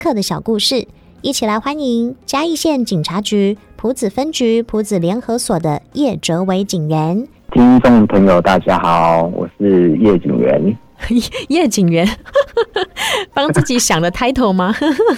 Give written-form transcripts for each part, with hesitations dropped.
刻的小故事，一起来欢迎嘉义县警察局埔子分局埔子联合所的叶哲伟警员。 听众朋友大家好，我是叶警员。 叶警员帮自己想的 title 吗？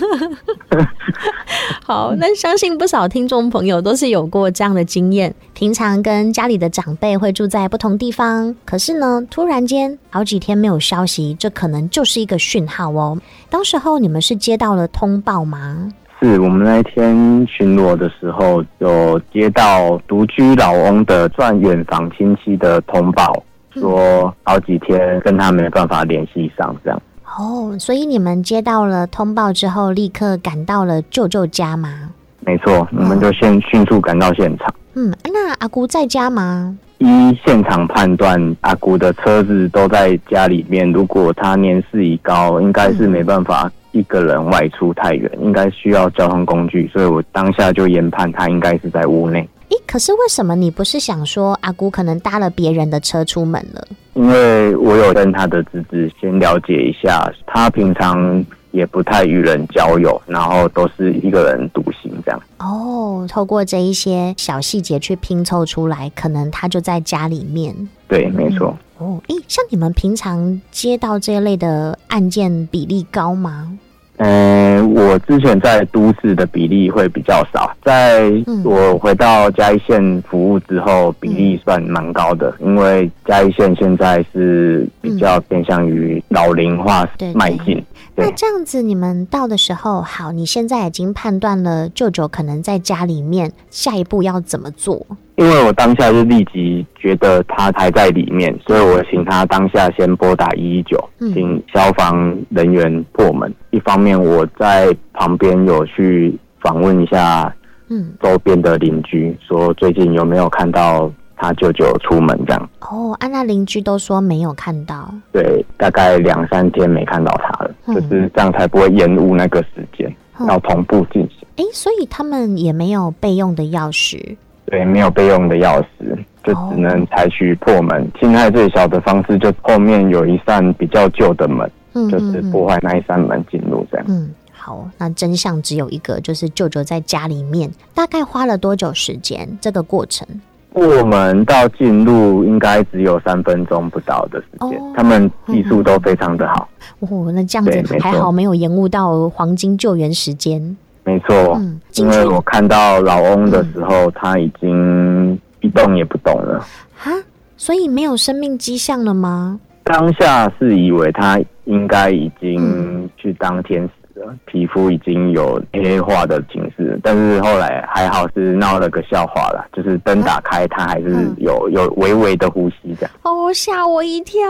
好，那相信不少听众朋友都是有过这样的经验，平常跟家里的长辈会住在不同地方，可是呢突然间好几天没有消息，这可能就是一个讯号哦。当时候你们是接到了通报吗？ 是，我们那一天巡逻的时候有接到独居老翁的算远房亲戚的通报，说好几天跟他没办法联系上这样。 哦，所以你们接到了通报之后立刻赶到了舅舅家吗？ 没错，我们就迅速赶到现场。 那阿姑在家吗？ 依现场判断，阿姑的车子都在家里面，如果他年事已高，应该是没办法一个人外出太远，应该需要交通工具，所以我当下就研判他应该是在屋内。 可是为什么你不是想说阿姑可能搭了别人的车出门了？ 因为我有跟他的侄子先了解一下，他平常也不太与人交友，然后都是一个人独行这样。 哦，透过这一些小细节去拼凑出来，可能他就在家里面。 对，没错。 像你们平常接到这一类的案件比例高吗？ 我之前在都市的比例会比较少，在我回到嘉义县服务之后，比例算蛮高的，因为嘉义县现在是比较偏向于老龄化迈进。 那这样子你们到的时候，好，你现在已经判断了舅舅可能在家里面，下一步要怎么做？ 因为我当下就立即觉得他还在里面，所以我请他当下先拨打119，请消防人员破门。一方面我在旁边有去访问一下周边的邻居，说最近有没有看到他舅舅出门这样。 那邻居都说没有看到。 对，大概2-3天没看到他了，就是这样才不会延误那个时间，要同步进行。 所以他们也没有备用的钥匙。 对，没有备用的钥匙，就只能采取破门。侵害最小的方式，就后面有一扇比较旧的门，就是破坏那一扇门进入这样。 好，那真相只有一个，就是舅舅在家里面。大概花了多久时间？这个过程？ 破门到进入应该只有3分钟不到的时间，他们技术都非常的好。 那这样子还好，没有延误到黄金救援时间。 没错，因为我看到老翁的时候，他已经一动也不动了。 所以没有生命迹象了吗？ 当下是以为他应该已经去当天使了，皮肤已经有黑化的警示，但是后来还好是闹了个笑话啦，就是灯打开，他还是有微微的呼吸这样。 吓我一跳！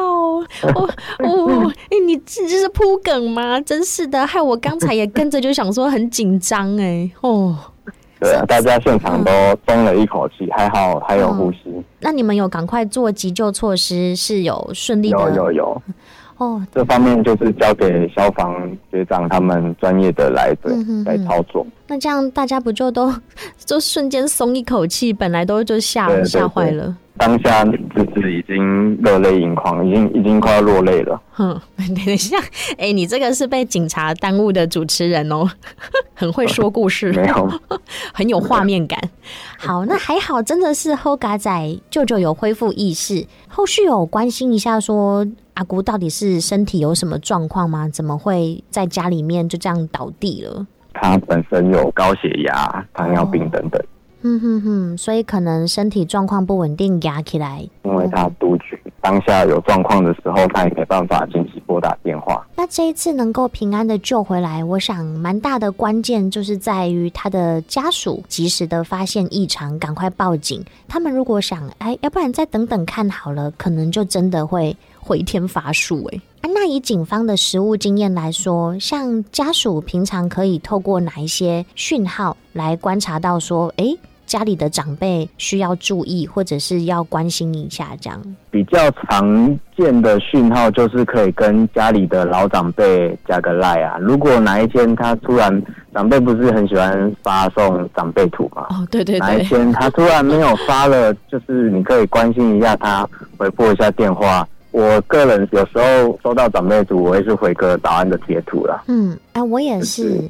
你这是铺梗吗？真是的，害我刚才也跟着就想说很紧张对啊，大家现场都松了一口气，还好还有呼吸。 那你们有赶快做急救措施，是有顺利的？ 有。这方面就是交给消防学长他们专业的来操作。那这样大家不就瞬间松一口气？本来就吓坏了。 当下就是已经热泪盈眶，已经快要落泪了。 等一下，你这个是被警察耽误的主持人哦，很会说故事， 没有， 很有画面感。好，那还好，真的是后嘎仔舅舅有恢复意识，后续有关心一下说阿姑到底是身体有什么状况吗？怎么会在家里面就这样倒地了？ 他本身有高血压、糖尿病等等。 所以可能身体状况不稳定压起来。 因为他独居，当下有状况的时候，他也没办法紧急拨打电话。 那这一次能够平安的救回来，我想蛮大的关键就是在于他的家属及时的发现异常，赶快报警。他们如果想，要不然再等等看好了，可能就真的会回天乏术。那以警方的实务经验来说，像家属平常可以透过哪一些讯号来观察到说，家里的长辈需要注意，或者是要关心一下这样？ 比较常见的讯号就是可以跟家里的老长辈加个赖啊。如果哪一天他突然，长辈不是很喜欢发送长辈图嘛？ 对。 哪一天他突然没有发了，就是你可以关心一下他，回拨一下电话。我个人有时候收到长辈图，我会是回个早安的贴图啦。 我也是，